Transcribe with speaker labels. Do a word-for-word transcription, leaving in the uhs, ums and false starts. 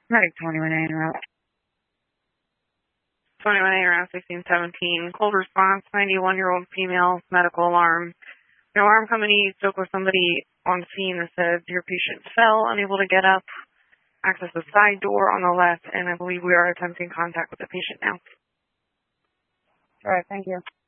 Speaker 1: Medic twenty-one A en route.
Speaker 2: twenty-one A around sixteen seventeen. Cold response, ninety-one-year-old female, medical alarm. The alarm company spoke with somebody on scene that said your patient fell, unable to get up, access the side door on the left, and I believe we are attempting contact with the patient now.
Speaker 1: All right, thank you.